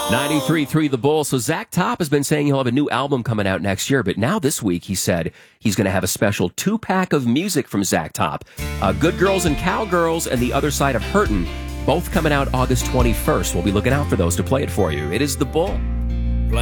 93.3 The Bull. So Zach Top has been saying he'll have a new album coming out next year, but now this week he said he's going to have a special 2-pack of music from Zach Top. Good Girls and Cowgirls and The Other Side of Hurtin', both coming out August 21st. We'll be looking out for those to play it for you. It is The Bull.